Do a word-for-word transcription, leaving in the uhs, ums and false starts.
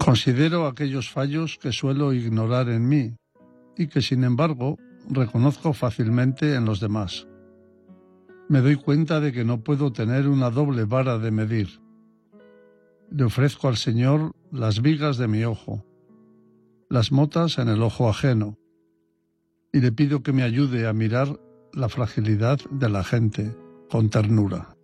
Considero aquellos fallos que suelo ignorar en mí y que, sin embargo, reconozco fácilmente en los demás. Me doy cuenta de que no puedo tener una doble vara de medir. Le ofrezco al Señor las vigas de mi ojo, las motas en el ojo ajeno, y le pido que me ayude a mirar la fragilidad de la gente con ternura.